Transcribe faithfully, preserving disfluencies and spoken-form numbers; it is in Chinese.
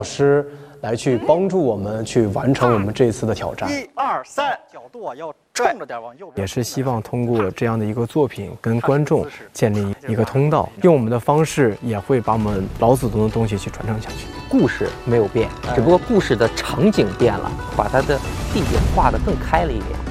老师来去帮助我们去完成我们这一次的挑战。 一二三，角度啊要冲着点往右边。 也是希望通过这样的一个作品，跟观众建立一个通道，用我们的方式也会把我们老祖宗的东西去传承下去。 故事没有变，只不过故事的场景变了，把它的地点画得更开了一点。